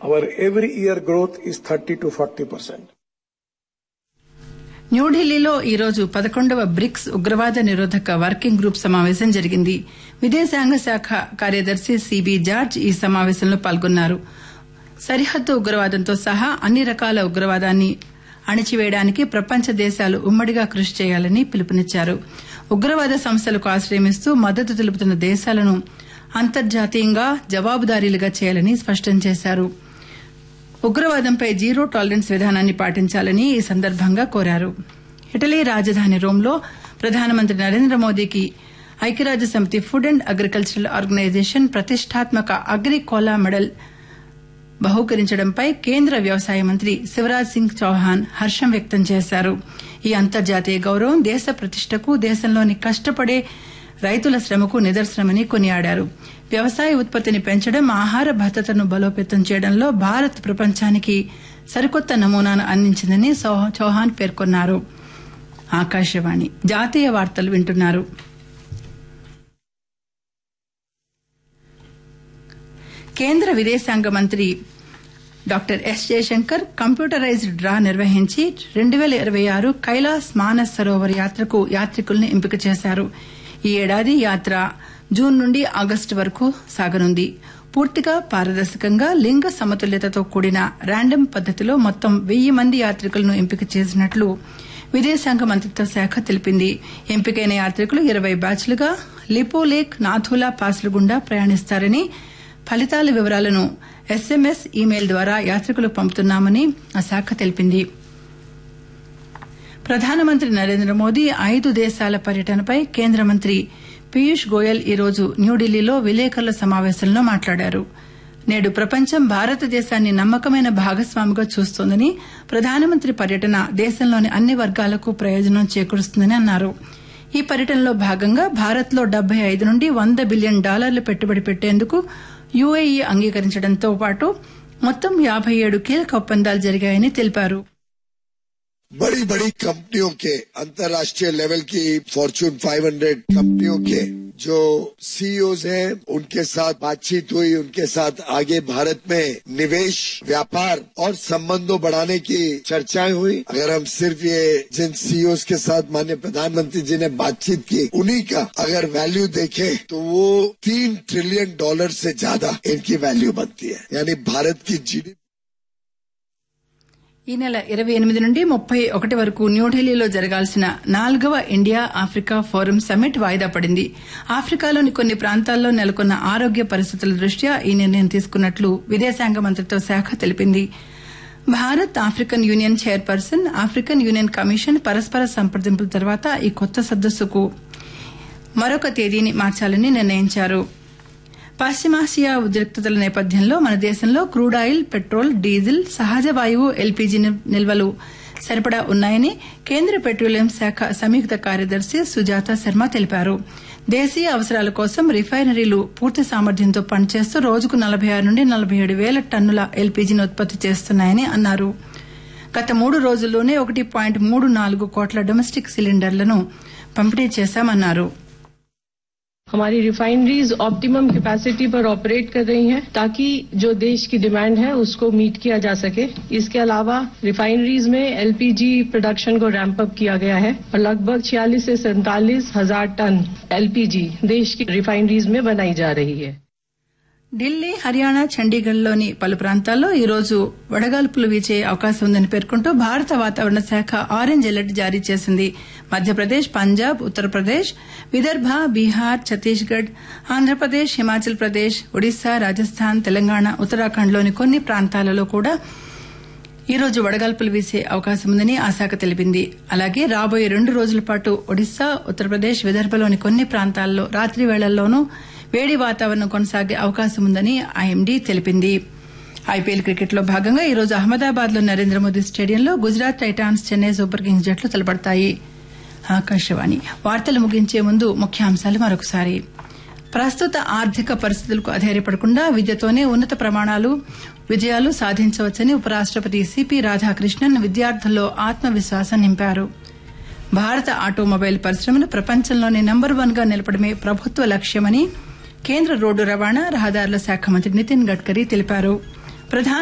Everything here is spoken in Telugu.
Our every year growth is 30 to 40%. న్యూఢిల్లీలో ఈ రోజు 11వ బ్రిక్స్ ఉగ్రవాద నిరోధక వర్కింగ్ గ్రూప్ సమావేశం జరిగింది. విదేశాంగ శాఖ కార్యదర్శి సిబి జార్జ్ ఈ సమావేశంలో పాల్గొన్నారు. సరిహద్దు ఉగ్రవాదంతో సహా అన్ని రకాల ఉగ్రవాదాన్ని అణిచివేయడానికి ప్రపంచ దేశాలు ఉమ్మడిగా కృషి చేయాలని పిలుపునిచ్చారు. ఉగ్రవాద సంస్థలకు ఆశ్రయమిస్తూ మద్దతు తెలుపుతున్న దేశాలను అంతర్జాతీయంగా జవాబుదారీలుగా చేయాలని స్పష్టం చేశారు. ఉగ్రవాదంపై జీరో టాలరెన్స్ విధానాన్ని పాటించాలని ఈ సందర్భంగా కోరారు. ఇటలీ రాజధాని రోమ్లో ప్రధానమంత్రి నరేంద్ర మోదీకి ఐక్యరాజ్యసమితి ఫుడ్ అండ్ అగ్రికల్చరల్ ఆర్గనైజేషన్ ప్రతిష్టాత్మక అగ్రికోలా మెడల్ బహూకరించడంపై కేంద్ర వ్యవసాయ మంత్రి శివరాజ్ సింగ్ చౌహాన్ హర్షం వ్యక్తం చేశారు. ఈ అంతర్జాతీయ గౌరవం దేశ ప్రతిష్టకు, దేశంలోని కష్టపడే రైతుల శ్రమకు నిదర్శనమని కొనియాడారు. వ్యవసాయ ఉత్పత్తిని పెంచడం, ఆహార భద్రతను బలోపేతం చేయడంలో భారత్ ప్రపంచానికి సరికొత్త నమూనాను అందించిందని చౌహాన్ పేర్కొన్నారు. ఆకాశవాణి జాతీయ వార్తలు వింటున్నారు. కేంద్ర విదేశాంగ మంత్రి doctor yes Jayashankar computerised draw నిర్వహించి 2026 కైలాస్ మానస్ సరోవర్ యాత్రకు యాత్రికుల్ని ఎంపిక చేశారు. ఈ ఏడాది యాత్ర జూన్ నుండి ఆగస్టు వరకు సాగనుంది. పూర్తిగా పారదర్శకంగా లింగ సమతుల్యతతో కూడిన ర్యాండమ్ పద్దతిలో మొత్తం 1000 మంది యాత్రికులను ఎంపిక చేసినట్లు విదేశాంగ మంత్రిత్వ శాఖ తెలిపింది. ఎంపికైన యాత్రికులు 20 బ్యాచ్లుగా లిపోలేక్, నాథులా పాస్ల గుండా ప్రయాణిస్తారని, ఫలితాల వివరాలను ఎస్ఎంఎస్, ఇమెయిల్ ద్వారా యాత్రికులకు పంపుతున్నామని ఆ శాఖ తెలిపింది. ప్రధానమంత్రి నరేంద్ర మోదీ 5 దేశాల పర్యటనపై కేంద్ర మంత్రి పీయూష్ గోయల్ ఈ రోజు న్యూఢిల్లీలో విలేకరుల సమావేశంలో మాట్లాడారు. నేడు ప్రపంచం భారతదేశాన్ని నమ్మకమైన భాగస్వామిగా చూస్తోందని, ప్రధానమంత్రి పర్యటన దేశంలోని అన్ని వర్గాలకు ప్రయోజనం చేకూరుస్తుందని అన్నారు. ఈ పర్యటనలో భాగంగా భారత్లో $75 నుండి $100 బిలియన్ పెట్టుబడి పెట్టేందుకు యూఏఈ అంగీకరించడంతో పాటు మొత్తం 57 కీలక ఒప్పందాలు జరిగాయని తెలిపారు. बड़ी बड़ी कंपनियों के, अंतर्राष्ट्रीय लेवल की फॉर्च्यून 500 कंपनियों के जो सीईओज हैं, उनके साथ बातचीत हुई. उनके साथ आगे भारत में निवेश, व्यापार और संबंधों बढ़ाने की चर्चाएं हुई. अगर हम सिर्फ ये जिन सीईओज के साथ माननीय प्रधानमंत्री जी ने बातचीत की, उन्हीं का अगर वैल्यू देखें तो वो $3 ट्रिलियन से ज्यादा इनकी वैल्यू बनती है. यानी भारत की जीडीपी ఈ నెల 28 నుండి 31 వరకు న్యూఢిల్లీలో జరగాల్సిన 4వ ఇండియా ఆఫ్రికా ఫోరం సమ్మిట్ వాయిదా పడింది. ఆఫ్రికాలోని కొన్ని ప్రాంతాల్లో నెలకొన్న ఆరోగ్య పరిస్థితుల దృష్ట్యా ఈ నిర్ణయం తీసుకున్నట్లు విదేశాంగ మంత్రిత్వ శాఖ తెలిపింది. Bharat, African union chairperson, African union commission పరస్పర సంప్రదింపుల తర్వాత ఈ కొత్త సదస్సుకు మరొక తేదీని మార్చాలని నిర్ణయించారు. పశ్చిమాసియా ఉద్రిక్తతల నేపథ్యంలో మన దేశంలో క్రూడ్ ఆయిల్, పెట్రోల్, డీజిల్, సహజ వాయువు, ఎల్పీజీ నిల్వలు సరిపడా ఉన్నాయని కేంద్ర పెట్రోలియం శాఖ సంయుక్త కార్యదర్శి సుజాత శర్మ తెలిపారు. దేశీయ అవసరాల కోసం రిఫైనరీలు పూర్తి సామర్థ్యంతో పనిచేస్తూ రోజుకు 46 నుండి 47 వేల టన్నుల ఎల్పీజీని ఉత్పత్తి చేస్తున్నాయని అన్నారు. గత 3 రోజుల్లోనే 1.34 కోట్ల డొమెస్టిక్ సిలిండర్లను పంపిణీ చేశామన్నారు. हमारी रिफाइनरीज ऑप्टिमम कैपेसिटी पर ऑपरेट कर रही हैं ताकि जो देश की डिमांड है उसको मीट किया जा सके. इसके अलावा रिफाइनरीज में एलपीजी प्रोडक्शन को रैंप अप किया गया है और लगभग 46 से 47 हजार टन एलपीजी देश की रिफाइनरीज में बनाई जा रही है. ఢిల్లీ, హర్యానా, చండీగఢ్లోని పలు ప్రాంతాల్లో ఈ రోజు వడగాల్పులు వీచే అవకాశం ఉందని పేర్కొంటూ భారత వాతావరణ శాఖ ఆరెంజ్ అలర్ట్ జారీ చేసింది. మధ్యప్రదేశ్, పంజాబ్, ఉత్తరప్రదేశ్, విదర్భ, బీహార్, ఛత్తీస్గఢ్, ఆంధ్రప్రదేశ్, హిమాచల్ ప్రదేశ్, ఒడిశా, రాజస్థాన్, తెలంగాణ, ఉత్తరాఖండ్లోని కొన్ని ప్రాంతాలలో కూడా ఈ రోజు వడగాల్పులు వీసే అవకాశం ఉందని ఆ శాఖ తెలిపింది. అలాగే రాబోయే 2 రోజుల పాటు ఒడిశా, ఉత్తరప్రదేశ్, విదర్భలోని కొన్ని ప్రాంతాల్లో రాత్రి వేళల్లోనూ వేడి వాతావరణం కొనసాగే అవకాశం ఉందని ఐఎండీ తెలిపింది. ఐపీఎల్ క్రికెట్లో భాగంగా ఈ రోజు అహ్మదాబాద్లో నరేంద్ర మోదీ స్టేడియంలో Gujarat Titans, Chennai super Kings జట్లు తలపడతాయి. ఆకాశవాణి వార్తలు ముగించే ముందు ముఖ్యాంశాలు మరొకసారి. ప్రస్తుత ఆర్థిక పరిస్థితులకు అధైర్యపడకుండా విద్యతోనే ఉన్నత ప్రమాణాలు, విజయాలు సాధించవచ్చని ఉపరాష్టపతి సిపి రాధాకృష్ణన్ విద్యార్థుల్లో ఆత్మవిశ్వాసం నింపారు. భారత ఆటోమొబైల్ పరిశ్రమను ప్రపంచంలోనే నంబర్ 1 గా నిలపడమే ప్రభుత్వ లక్ష్యమని కేంద్ర రోడ్డు రవాణా, రహదారుల శాఖ మంత్రి నితిన్ గడ్కరీ తెలిపారు.